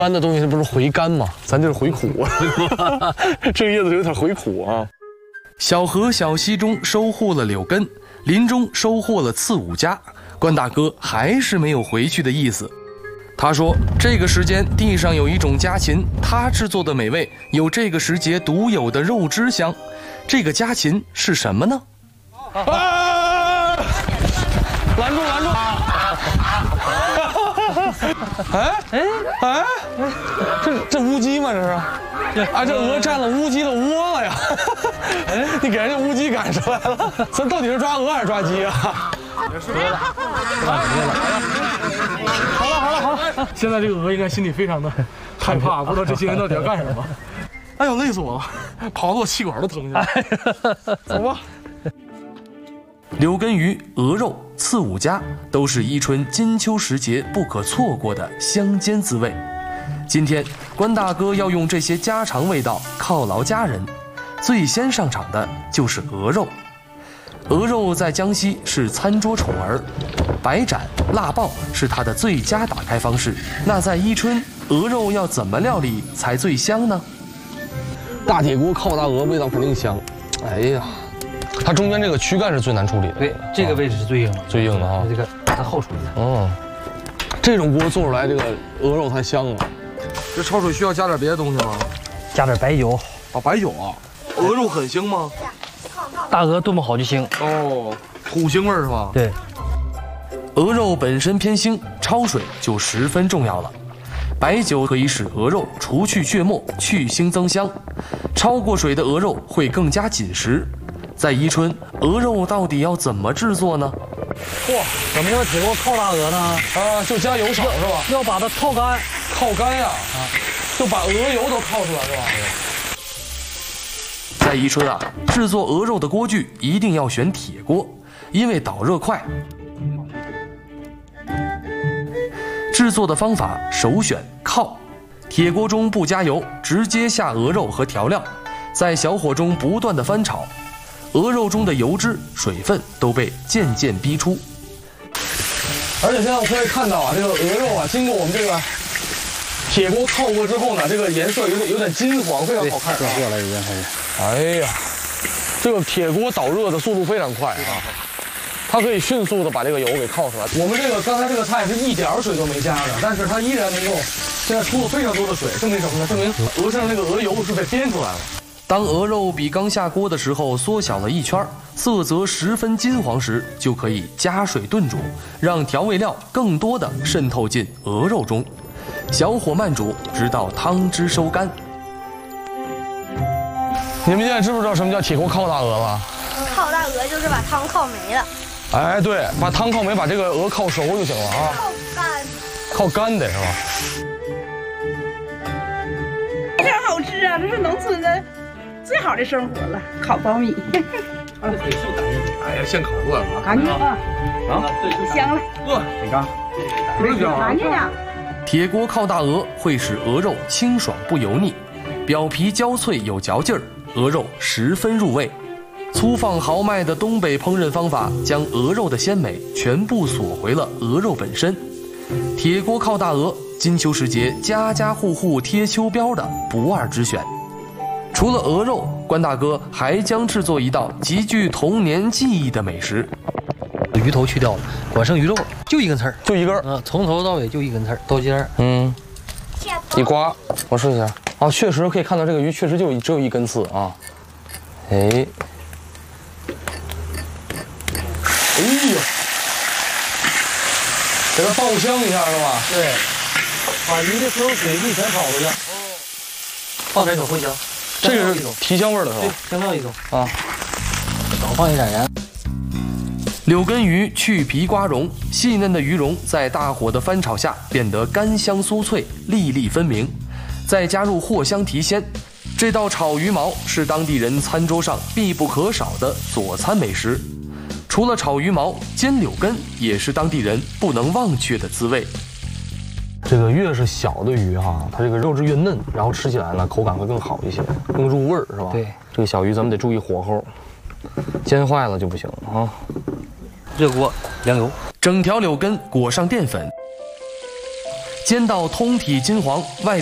般的东西不是回甘吗？咱这是回苦，这个叶子有点回苦啊。 小河小溪中收获了柳根，林中收获了刺五家，关大哥还是没有回去的意思。他说，这个时间地上有一种家禽，他制作的美味有这个时节独有的肉汁香。这个家禽是什么呢？ 啊！拦住！哎，这乌鸡吗？这是？啊，这鹅占了乌鸡的窝了呀！哎，你给人家乌鸡赶出来了，咱到底是抓鹅还是抓鸡啊？好了，现在这个鹅应该心里非常的害怕，不知道这些人到底要干什么。哎呦，累死我了，跑得我气管都疼下来。走吧。 柳根鱼、鹅肉、刺五家都是伊春金秋时节不可错过的香煎滋味。今天关大哥要用这些家常味道犒劳家人，最先上场的就是鹅肉。鹅肉在江西是餐桌宠儿，白斩、腊爆是它的最佳打开方式。那在伊春，鹅肉要怎么料理才最香呢？ 大铁锅靠大鹅，味道肯定香。哎呀，它中间这个躯干是最难处理的。 对，这个位置是最硬的， 最硬的啊。 这个它后处理的。 哦，这种锅做出来，这个鹅肉才香啊。 这焯水需要加点别的东西吗？ 加点白酒。 啊，白酒啊。鹅肉很腥吗？ 大鹅炖不好就腥。 哦，土腥味是吧？ 对。 鹅肉本身偏腥，焯水就十分重要了。白酒可以使鹅肉除去血沫，去腥增香。焯过水的鹅肉会更加紧实。在伊春，鹅肉到底要怎么制作呢？ 嚯，怎么叫铁锅靠大鹅呢？ 啊，就加油少是吧？ 要把它泡干。 靠干呀，就把鹅油都靠出来是吧？ 在伊春啊，制作鹅肉的锅具一定要选铁锅，因为导热快。制作的方法首选靠，铁锅中不加油，直接下鹅肉和调料，在小火中不断的翻炒，鹅肉中的油脂、水分都被渐渐逼出。 而且现在我可以看到啊，这个鹅肉啊，经过我们这个铁锅靠过之后呢，这个颜色有点金黄，非常好看啊。 过来已经开始。 哎呀，这个铁锅导热的速度非常快啊，它可以迅速的把这个油给靠出来。我们这个刚才这个菜是一点水都没加的，但是它依然能够现在出了非常多的水，证明什么呢？证明鹅身上那个鹅油是被煸出来了。 当鹅肉比刚下锅的时候缩小了一圈，色泽十分金黄时，就可以加水炖煮，让调味料更多的渗透进鹅肉中。小火慢煮，直到汤汁收干。 你们现在知不知道什么叫铁锅靠大鹅了？ 靠大鹅就是把汤靠没了。 哎，对，把汤靠没，把这个鹅靠熟就行了啊。 靠干。 靠干的是吧？ 非常好吃啊！这是农村的最好的生活了，烤苞米。 哎呀，现烤出来了， 干净啊！ 啊， 香了。 你看，不是香干净呀。 铁锅靠大鹅会使鹅肉清爽不油腻，表皮焦脆有嚼劲儿，鹅肉十分入味。粗放豪迈的东北烹饪方法，将鹅肉的鲜美全部锁回了鹅肉本身。铁锅靠大鹅，金秋时节家家户户贴秋膘的不二之选。除了鹅肉，关大哥还将制作一道极具童年记忆的美食。 鱼头去掉了，管剩鱼肉就一根刺儿， 就一根。 从头到尾就一根刺儿，豆尖儿。 一刮，我试一下。啊，确实可以看到这个鱼确实只有一根刺啊。哎呀，给它爆香一下是吧？ 对，把鱼的所有水分全炒出去。放点酒茴香， 这个是提香味的是吧？ 对，香料一种啊。 少放一点盐。 柳根鱼去皮刮蓉，细嫩的鱼蓉在大火的翻炒下变得干香酥脆，粒粒分明。再加入藿香提鲜，这道炒鱼毛是当地人餐桌上必不可少的佐餐美食。除了炒鱼毛，煎柳根也是当地人不能忘却的滋味。 这个越是小的鱼哈，它这个肉质越嫩，然后吃起来呢口感会更好一些，更入味儿是吧？ 对， 这个小鱼咱们得注意火候，煎坏了就不行啊。 热锅凉油， 整条柳根裹上淀粉， 煎到通体金黄，外